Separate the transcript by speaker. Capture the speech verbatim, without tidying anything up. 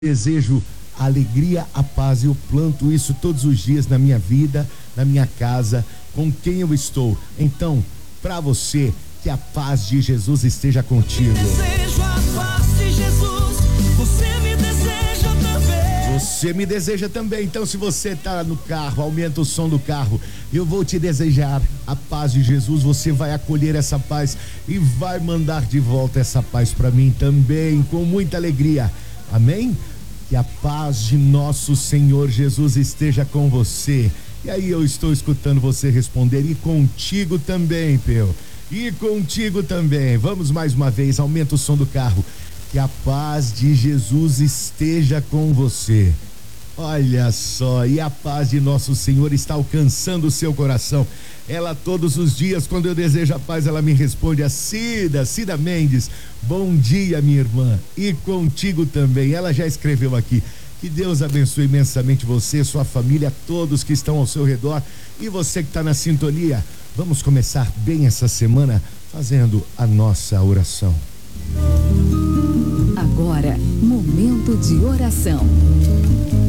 Speaker 1: Desejo a alegria, a paz. Eu planto isso todos os dias na minha vida, na minha casa, com quem eu estou. Então, para você, que a paz de Jesus esteja contigo.
Speaker 2: Desejo a paz de Jesus, você me deseja também.
Speaker 1: Você me deseja também. Então, se você está no carro, aumenta o som do carro. Eu vou te desejar a paz de Jesus. Você vai acolher essa paz e vai mandar de volta essa paz para mim também, com muita alegria. Amém? Que a paz de nosso Senhor Jesus esteja com você. E aí eu estou escutando você responder, e contigo também, Peu. E contigo também. Vamos mais uma vez, aumenta o som do carro. Que a paz de Jesus esteja com você. Olha só, e a paz de nosso Senhor está alcançando o seu coração. Ela todos os dias, quando eu desejo a paz, ela me responde. A Cida, Cida Mendes, bom dia, minha irmã, e contigo também. Ela já escreveu aqui. Que Deus abençoe imensamente você, sua família, todos que estão ao seu redor, e você que está na sintonia. Vamos começar bem essa semana fazendo a nossa oração.
Speaker 3: Agora, momento de oração.